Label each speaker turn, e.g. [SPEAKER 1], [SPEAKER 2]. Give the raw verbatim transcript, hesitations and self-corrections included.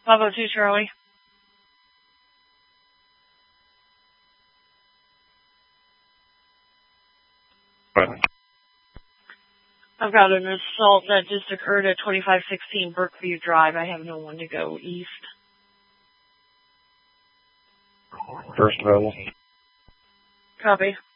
[SPEAKER 1] five oh two Charlie.
[SPEAKER 2] Right.
[SPEAKER 1] I've got an assault that just occurred at twenty-five sixteen Brookview Drive. I have no one to go east.
[SPEAKER 2] First available.
[SPEAKER 1] Copy.